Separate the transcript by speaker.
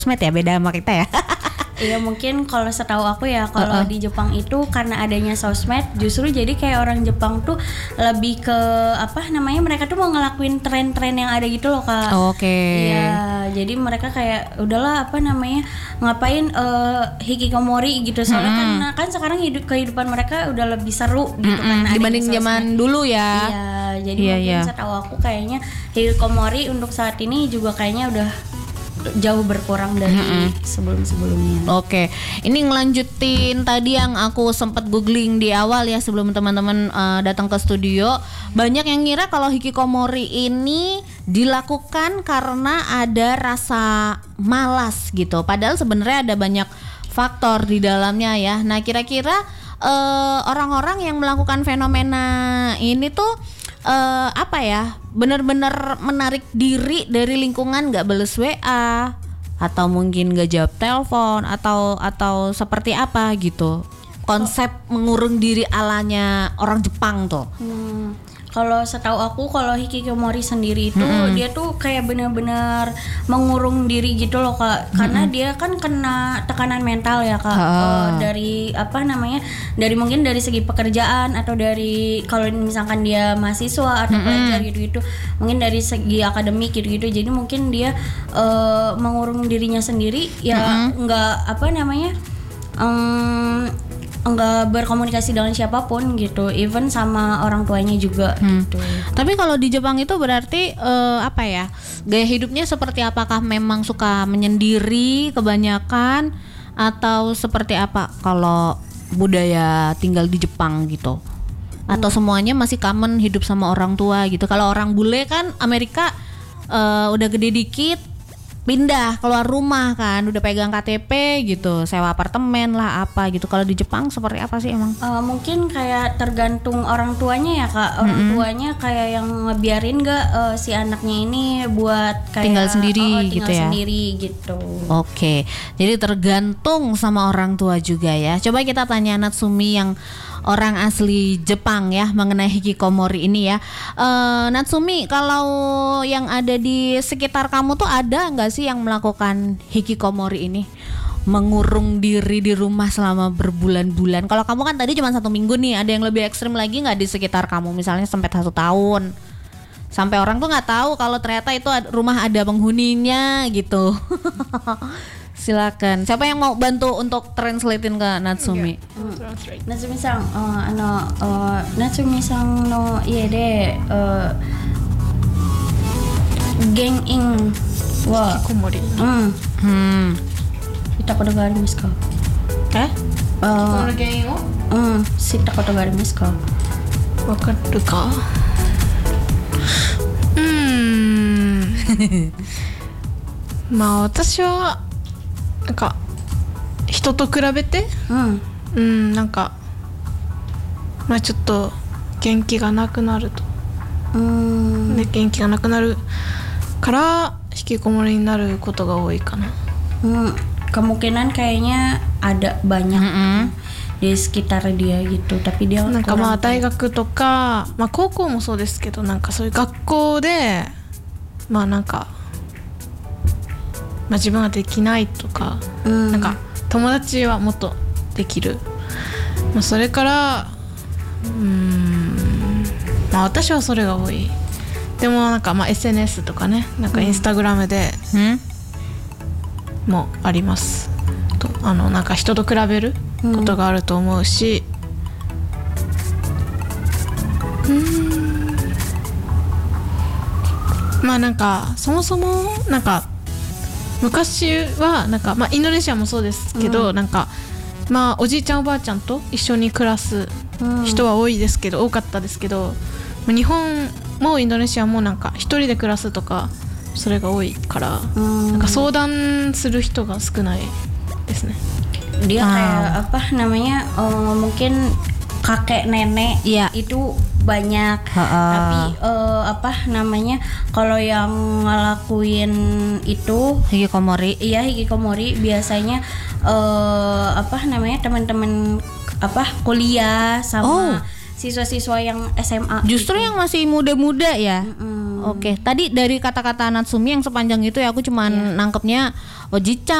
Speaker 1: sosmed ya, beda sama kita ya.
Speaker 2: Iya mungkin kalau setahu aku ya kalau di Jepang itu karena adanya sosmed justru jadi kayak orang Jepang tuh lebih ke mereka tuh mau ngelakuin tren-tren yang ada gitu loh Kak.
Speaker 1: Oke.
Speaker 2: Iya jadi mereka kayak udahlah ngapain hikikomori gitu soalnya kan sekarang kehidupan mereka udah lebih seru gitu kan
Speaker 1: dibanding zaman dulu ya.
Speaker 2: Iya jadi mungkin setahu aku kayaknya hikikomori untuk saat ini juga kayaknya udah jauh berkurang dari sebelum-sebelumnya.
Speaker 1: Oke, ini ngelanjutin tadi yang aku sempat googling di awal ya sebelum teman-teman datang ke studio. Banyak yang ngira kalau hikikomori ini dilakukan karena ada rasa malas gitu. Padahal sebenarnya ada banyak faktor di dalamnya ya. Nah, kira-kira orang-orang yang melakukan fenomena ini tuh benar-benar menarik diri dari lingkungan, nggak bales WA atau mungkin nggak jawab telepon atau seperti apa gitu konsep mengurung diri alanya orang Jepang tuh.
Speaker 2: Kalau setahu aku kalau hikikomori sendiri itu dia tuh kayak benar-benar mengurung diri gitu loh Kak, karena dia kan kena tekanan mental ya Kak. Dari dari mungkin dari segi pekerjaan atau dari kalau misalkan dia mahasiswa atau pelajar gitu-gitu, mungkin dari segi akademik gitu-gitu, jadi mungkin dia mengurung dirinya sendiri ya enggak berkomunikasi dengan siapapun gitu, even sama orang tuanya juga gitu.
Speaker 1: Tapi kalau di Jepang itu berarti gaya hidupnya seperti apakah memang suka menyendiri kebanyakan atau seperti apa kalau budaya tinggal di Jepang gitu? Atau semuanya masih common hidup sama orang tua gitu? Kalau orang bule kan Amerika udah gede dikit pindah keluar rumah kan, udah pegang KTP gitu, sewa apartemen lah apa gitu. Kalau di Jepang seperti apa sih emang?
Speaker 2: Mungkin kayak tergantung orang tuanya ya Kak. Orang tuanya kayak yang ngebiarin nggak si anaknya ini buat kayak
Speaker 1: tinggal sendiri gitu ya.
Speaker 2: Sendiri gitu.
Speaker 1: Oke, jadi tergantung sama orang tua juga ya. Coba kita tanya Natsumi yang orang asli Jepang ya mengenai hikikomori ini ya. Natsumi, kalau yang ada di sekitar kamu tuh ada nggak sih yang melakukan hikikomori ini, mengurung diri di rumah selama berbulan-bulan? Kalau kamu kan tadi cuma 1 minggu nih, ada yang lebih ekstrim lagi nggak di sekitar kamu, misalnya sampai 1 tahun, sampai orang tuh nggak tahu kalau ternyata itu rumah ada penghuninya gitu. Silakan. Siapa yang mau bantu untuk translatein ke Natsumi?
Speaker 2: Natsumi-san, Natsumi-san no ie de gen-in wa hikikomori. Shita koto ga arimasu ka? Gen-in wo? Shita koto ga arimasu ka? Wakaru ka?
Speaker 3: まあ私はなんか人と比べて、なんかまあちょっと元気がなくなると、で元気がなくなるから引きこもりになることが多いかな。
Speaker 2: Kemungkinan kayaknya ada banyak di sekitar dia gitu, tapi dia
Speaker 3: なんかまあ大学とか、まあ高校もそうですけど、なんかそういう学校でまあなんか。まあ、自分はできないとか、なんか友達はもっとできる、まあ、それからまあ私はそれが多い。でもなんかまあ SNS とかね、なんかインスタグラムでもありますと、なんか人と比べることがあると思うし、まあなんかそもそもなんか昔はなんか、まあ、インドネシアもそうですけど、なんか、まあ、おじいちゃんおばあちゃんと一緒に暮らす人は多いですけど、多かったですけど、日本もインドネシアもなんか一人で暮らすとかそれが多いから、なんか相談する人が少ないですね。
Speaker 2: Dia kayak mungkin kakek nenek itu banyak, tapi kalau yang ngelakuin itu
Speaker 1: hikikomori
Speaker 2: biasanya teman-teman kuliah sama siswa-siswa yang SMA
Speaker 1: justru
Speaker 2: gitu.
Speaker 1: Yang masih muda-muda ya. Oke. Tadi dari kata-kata Natsumi yang sepanjang itu ya aku cuman nangkepnya Oji-chan